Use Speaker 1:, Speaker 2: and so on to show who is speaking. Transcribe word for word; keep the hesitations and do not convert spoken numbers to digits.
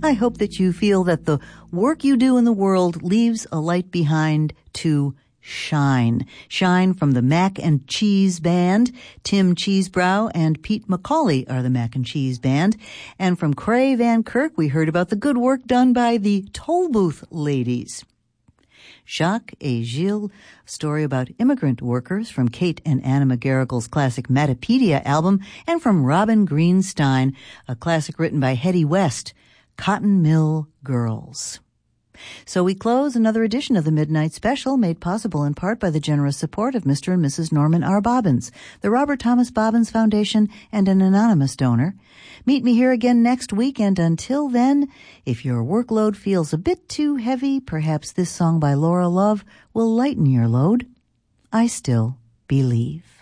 Speaker 1: I hope that you feel that the work you do in the world leaves a light behind to shine. Shine from the Mac and Cheese Band. Tim Cheesebrow and Pete McCauley are the Mac and Cheese Band. And from Cray Van Kirk, we heard about the good work done by the Toll Booth Ladies. Jacques et Gilles, a story about immigrant workers from Kate and Anna McGarrigle's classic Matapedia album, and from Robin Greenstein, a classic written by Hetty West, Cotton Mill Girls. So we close another edition of the Midnight Special, made possible in part by the generous support of Mister and Missus Norman R. Bobbins, the Robert Thomas Bobbins Foundation, and an anonymous donor. Meet me here again next week, and until then, if your workload feels a bit too heavy, perhaps this song by Laura Love will lighten your load. I Still Believe.